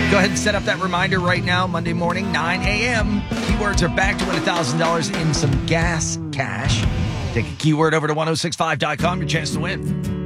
Go ahead and set up that reminder right now, Monday morning, 9 a.m. Keywords are back to win $1,000 in some gas cash. Take a keyword over to 1065.com, your chance to win.